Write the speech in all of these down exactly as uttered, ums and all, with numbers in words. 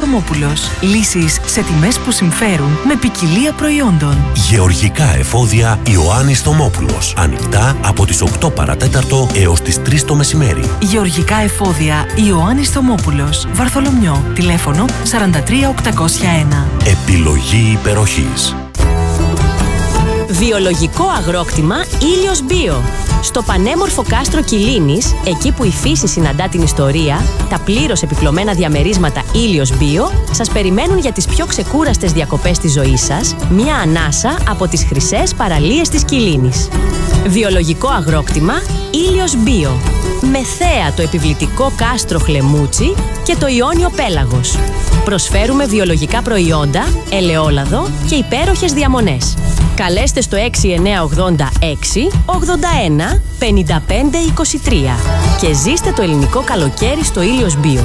Θωμόπουλος. Λύσεις σε τιμές που συμφέρουν με ποικιλία προϊόντων. Γεωργικά εφόδια Ιωάννης Θωμόπουλος. Ανοιχτά από τις οκτώ παρατέταρτο έως τις τρεις το μεσημέρι. Γεωργικά εφόδια Ιωάννης Θωμόπουλος. Βαρθολομιό. Τηλέφωνο σαράντα τρία οκτακόσια ένα. Επιλογή υπεροχής. Βιολογικό αγρόκτημα Ήλιος Bio. Στο πανέμορφο κάστρο Κιλίνης, εκεί που η φύση συναντά την ιστορία, τα πλήρως επιπλωμένα διαμερίσματα Ήλιος Bio σας περιμένουν για τις πιο ξεκούραστες διακοπές της ζωής σας, μια ανάσα από τις χρυσές παραλίες της Κιλίνης. Βιολογικό αγρόκτημα Ήλιος Bio. Με θέα το επιβλητικό κάστρο Χλεμούτσι και το Ιόνιο Πέλαγος. Προσφέρουμε βιολογικά προϊόντα, ελαιόλαδο και υπέροχες διαμονές. Καλέστε στο έξι εννιά ογδόντα έξι ογδόντα ένα πενήντα πέντε είκοσι τρία και ζήστε το ελληνικό καλοκαίρι στο Ήλιος Bio.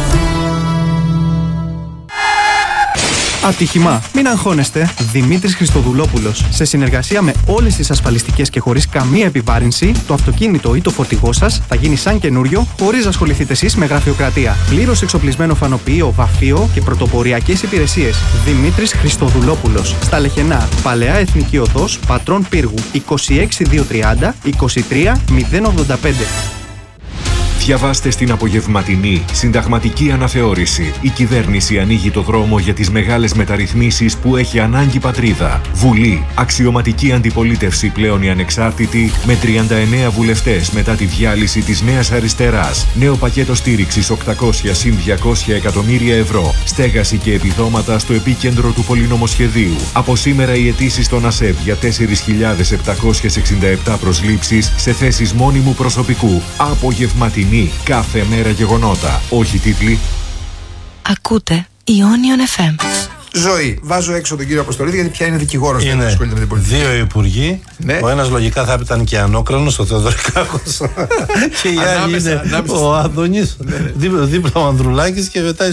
Ατύχημα. Μην αγχώνεστε. Δημήτρης Χριστοδουλόπουλος. Σε συνεργασία με όλες τις ασφαλιστικές και χωρίς καμία επιβάρυνση, το αυτοκίνητο ή το φορτηγό σας θα γίνει σαν καινούριο, χωρίς να ασχοληθείτε εσείς με γραφειοκρατία. Πλήρως εξοπλισμένο φανοποιείο, βαφείο και πρωτοποριακές υπηρεσίες. Δημήτρης Χριστοδουλόπουλος. Στα Λεχενά. Παλαιά Εθνική Οδός, Πατρών Πύργου. είκοσι έξι χιλιάδες διακόσια τριάντα είκοσι τρία μηδέν ογδόντα πέντε. Διαβάστε στην απογευματινή συνταγματική αναθεώρηση. Η κυβέρνηση ανοίγει το δρόμο για τις μεγάλες μεταρρυθμίσεις που έχει ανάγκη η πατρίδα. Βουλή. Αξιωματική αντιπολίτευση πλέον η ανεξάρτητη, με τριάντα εννέα βουλευτές μετά τη διάλυση της Νέας Αριστεράς. Νέο πακέτο στήριξης οκτακόσια συν διακόσια εκατομμύρια ευρώ. Στέγαση και επιδόματα στο επίκεντρο του πολυνομοσχεδίου. Από σήμερα οι αιτήσεις στον ΑΣΕΒ για τέσσερις χιλιάδες επτακόσιες εξήντα επτά προσλήψεις σε θέσεις μόνιμου προσωπικού. Απογευματινή. Κάθε μέρα γεγονότα. Όχι τίτλοι. Ακούτε Ionion εφ εμ. Ζωή. Βάζω έξω τον κύριο Αποστολίδη γιατί πια είναι δικηγόρος. Είναι με την πολιτική. Δύο υπουργοί. Ναι. Ο ένας λογικά θα ήταν και ανώκρονος, ο Θεοδωρικάκος. Και η άλλη είναι ανάμεσα, ο Άδωνης, ναι, ναι. δίπλα, δίπλα ο Ανδρουλάκης και μετά η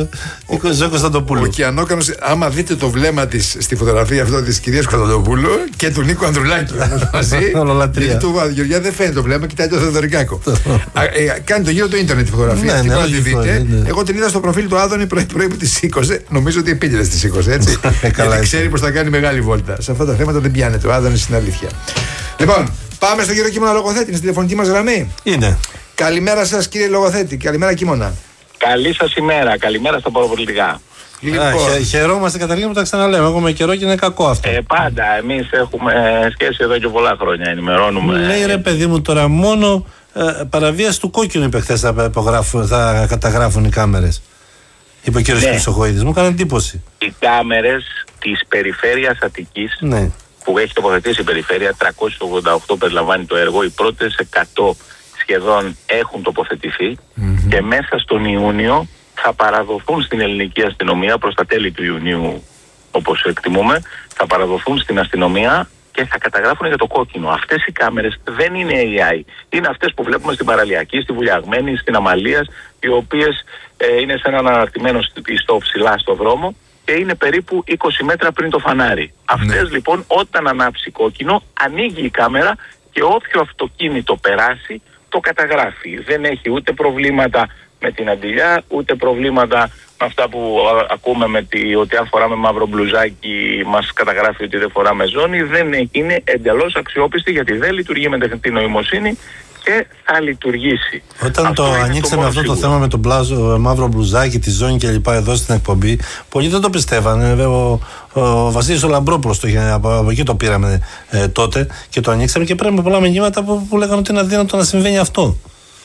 Ζωή Κωνσταντοπούλου. Και ανώκρονος, άμα δείτε το βλέμμα της στη φωτογραφία αυτό της κυρίας Κωνσταντοπούλου και του Νίκου Ανδρουλάκη μαζί. Γιατί του Γεωργιά δεν φαίνεται το βλέμμα, κοιτάει το Θεοδωρικάκο. Κάνει το γύρο το ίντερνετ τη φωτογραφία. Εγώ την είδα στο προφίλ του Άδωνη πρωί που τη σήκωσε. Νομίζω ότι επίτηδε τη σήκωσε, έτσι. Γιατί ξέρει πως θα κάνει μεγάλη βόλτα. Σε αυτά τα θέματα δεν πιάνεται. Ο Άδωνης στην αλήθεια. Λοιπόν, πάμε στο κύριο Κίμωνα Λογοθέτη. Είναι στη τηλεφωνική μας γραμμή. Είναι. Καλημέρα σας, κύριε Λογοθέτη. Καλημέρα, Κίμωνα. Καλή σας ημέρα. Καλημέρα στα παραπολιτικά. Λοιπόν. Α, χαιρόμαστε, Καταλήνα, που τα ξαναλέμε. Έχουμε καιρό και είναι κακό αυτό. Ε, πάντα. Εμείς έχουμε σχέση εδώ και πολλά χρόνια. Ενημερώνουμε. Λέει ρε παιδί μου τώρα, μόνο ε, παραβίαση του κόκκινου είπε χθες θα, θα καταγράφουν οι κάμερες. Είπε ο κ. Ναι. Χρυσοχοίδης. Μου έκανε εντύπωση. Οι κάμερες της περιφέρειας Αττικής, ναι, που έχει τοποθετήσει η περιφέρεια, τριακόσιες ογδόντα οκτώ περιλαμβάνει το έργο, οι πρώτες εκατό σχεδόν έχουν τοποθετηθεί, mm-hmm, και μέσα στον Ιούνιο θα παραδοθούν στην ελληνική αστυνομία, προς τα τέλη του Ιουνίου όπως εκτιμούμε, θα παραδοθούν στην αστυνομία και θα καταγράφουν για το κόκκινο. Αυτές οι κάμερες δεν είναι έι άι. Είναι αυτές που βλέπουμε στην Παραλιακή, στη Βουλιαγμένη, στην Αμαλίας, οι οποίες ε, είναι σε έναν αναρτημένο ιστό ψηλά στο δρόμο και είναι περίπου είκοσι μέτρα πριν το φανάρι. Αυτές, ναι, λοιπόν, όταν ανάψει κόκκινο, ανοίγει η κάμερα και όποιο αυτοκίνητο περάσει το καταγράφει. Δεν έχει ούτε προβλήματα με την αντιλιά, ούτε προβλήματα με αυτά που ακούμε με τη, ότι αν φοράμε μαύρο μπλουζάκι μας καταγράφει ότι δεν φοράμε ζώνη. Δεν είναι εντελώς αξιόπιστη, γιατί δεν λειτουργεί με τεχνητή νοημοσύνη και θα λειτουργήσει. Όταν αυτό το ανοίξαμε το αυτό σίγουρο. Το θέμα με το μπλάζο, μαύρο μπλουζάκι, τη ζώνη κλπ. Εδώ στην εκπομπή, πολλοί δεν το πιστεύανε. Ο, ο, ο Βασίλης ο Λαμπρόπουλος το είχε, από, από εκεί το πήραμε ε, τότε και το ανοίξαμε και πρέπει πολλά μηνύματα που, που λέγανε ότι είναι αδύνατο να συμβαίνει αυτό.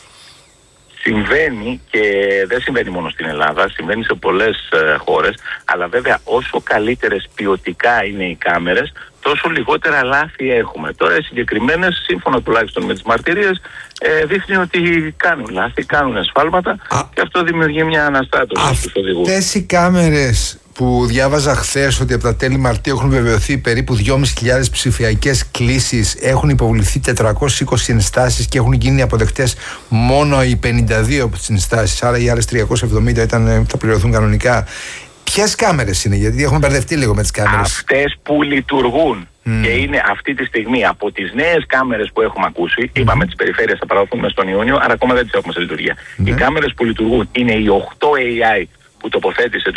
Συμβαίνει, και δεν συμβαίνει μόνο στην Ελλάδα, συμβαίνει σε πολλές ε, χώρες, αλλά βέβαια όσο καλύτερες ποιοτικά είναι οι κάμερες, τόσο λιγότερα λάθη έχουμε. Τώρα οι συγκεκριμένες, σύμφωνα τουλάχιστον με τις μαρτυρίες, ε, δείχνει ότι κάνουν λάθη, κάνουν εσφάλματα, Α, και αυτό δημιουργεί μια αναστάτωση στους οδηγούς. Αυτές οι κάμερες που διάβαζα χθες ότι από τα τέλη Μαρτίου έχουν βεβαιωθεί περίπου δυόμισι χιλιάδες ψηφιακές κλήσεις, έχουν υποβληθεί τετρακόσιες είκοσι ενστάσεις και έχουν γίνει αποδεκτές μόνο οι πενήντα δύο από τις ενστάσεις, άρα οι άλλες τριακόσιες εβδομήντα ήταν, θα πληρωθούν κανονικά. Ποιες κάμερες είναι, γιατί έχουμε μπερδευτεί λίγο με τις κάμερες. Αυτές που λειτουργούν. Mm. Και είναι αυτή τη στιγμή από τις νέες κάμερες που έχουμε ακούσει, mm. είπαμε τις περιφέρειες θα παραδοθούν μες τον Ιούνιο, αλλά ακόμα δεν τις έχουμε σε λειτουργία. Mm. Οι κάμερες που λειτουργούν είναι οι οκτώ έι άι που τοποθέτησε